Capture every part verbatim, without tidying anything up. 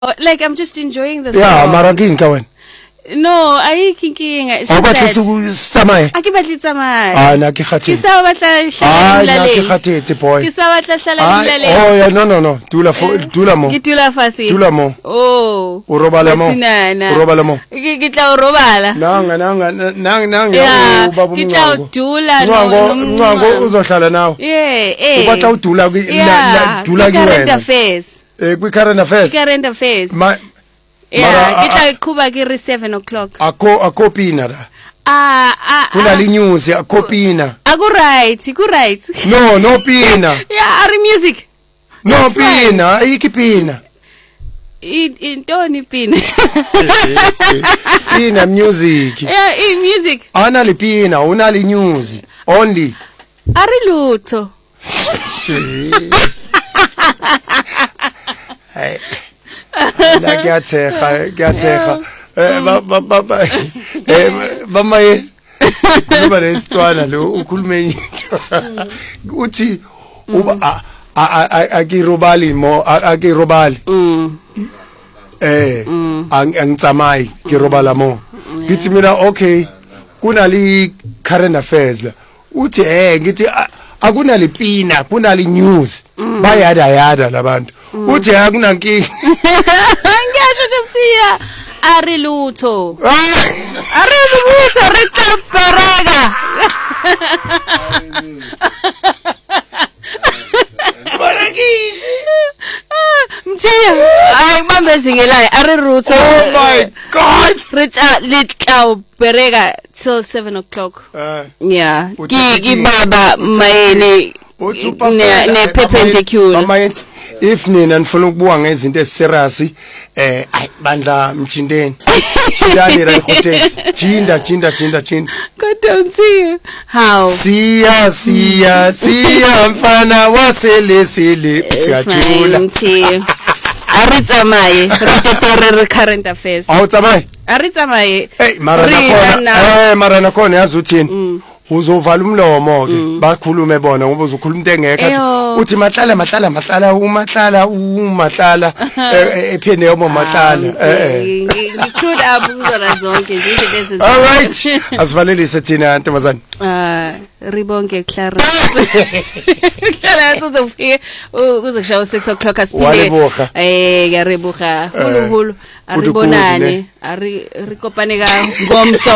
Like I'm just enjoying the Yeah, song. mara king kawen. No, ayikho inkinga. Awubathi ukusamaye. Akibathi tsamaya. Ah, naki khathi. Kisawa batla hlala Ah, naki umlaleli. khathi boy. Kisawa batla hlala Ah, umlaleli. oh yeah, no no no. Dula fo dula mo. Ngitula fasi. Dula mo. Oh. Urobala mo. Sinana. Urobala mo. Ngitla urobala. Nanga nanga nanga nanga Yeah, ubaba ngitla umnqango. udula Mnqango mnqango uzohlala nawe. Yeah, eh. Ubatla udula ku Yeah, dula ki current wena. affairs. Eh ku current affairs. Current affairs. Ma Yeah, ngitla iqhuba ki seven o'clock. Akho akopina la. Ah, ah. Kuna li news akopina. Aku right, ku right. No, no pina. Yeah, ari music. No That's fine. pina, ayiki pina. In intoni pina. Pina music. Yeah, in music. Ana li pina, una li news. Only. Ari lutho. Hey. La kyathega, kyathega. Eh ba ba ba ba. Eh ba maye. Kuba lesitwana lo ukhulumeni. Uthi uba akirobali mo akirobali. Mm. Eh angitsamayi kirobala mo. Ngithi mina okay kunali current affairs la. Uthi eh ngithi akunali pina kunali news bayada yada labantu uthi akunankinga Ngiyasho nje mthiya ari lutho. Ari lutho ritamperega. Barakini Mthiya ay ngibambe zingelayo ari lutho. Oh my god Rita litlaw perega till seven o'clock. eh Yeah. Uthi Ki uthi- kibaba mayeni ne perpendicular. mama if nina nifuna ukubuka ngezinto eziserious eh ay bandla mjindeni chindani ra hotels chinda chinda chinda chinda Kodwa mthiya how siya siya siya mfana waselesile siyajula mthiya aritsamaye ritetere current affairs awutsamaye aritsamaye hey mara nakhona eh mara nakhona yazi uthini uzovala umlomo ke bakhulume bona ngoba uzokhuluma into engekho uthi mahlala mahlala mahlala umahlala umahlala ephene yomo mahlala eh ngicrude abuzona zonke izinto lezi. all right asivalelise thina ntombazana ah ribonke Clarence Clarence uzofika uzokushaya six o'clock asiphile eh ngiyaribuka hulu hulu aribonane ari rikopane ka ngomso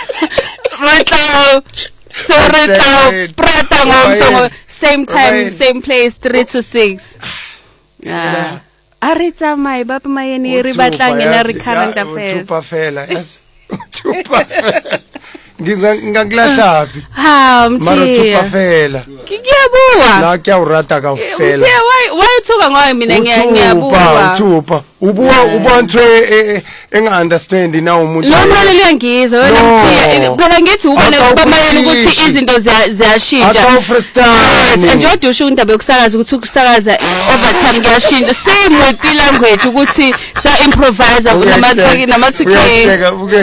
Rito so Rito prata ngomso same time same place three to six. Ah aritsa mai baba mayeni ri batlange na ri current affairs utupa fela yes utupa ngingakulahlapi ha mthiya mara utupa fela ngiyabuwa la kuyawurata ka ufela mthiya why why uthuka ngayo mina ngiyabuwa utupa ubuwa ubonthwe enga understand na umuntu lo mali liyangizwa wena mthiya phela ngithi ubone bamayeni ukuthi izinto ziyashintsha akawufrustane njengoba usho indaba yokusakaza ukuthi ukusakaza overtime kuyashintsha same with the language ukuthi sa improvise namathiki namathiki uyasheka uke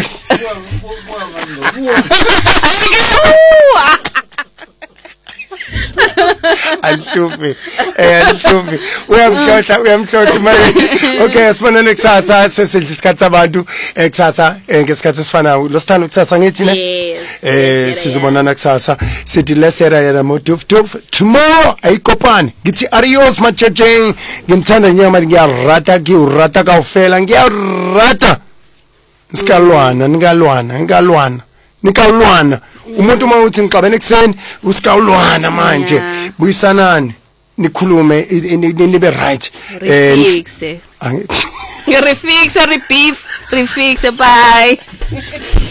Alhlupi eh alhlupi uyamhlohla uyamhlohla manje okay sibonane kusasa sesidla isikhathi sabantu ekusasa ngesikhathi esifanayo losithanda ukusasa ngithi ne eh sizobonana kusasa sithi lesera yena moduf duf tomorrow ayikopani ngithi adios machecheng ngimthanda nyama ngiyarata ngiyurata ka ufela ngiyarata sikalwana nikalwana nikalwana nikalwana umuntu uma uthi ngiqabene ekseni usikawulwana manje buyisanani nikhulume nibe right refixe refixe rebeef refixe bye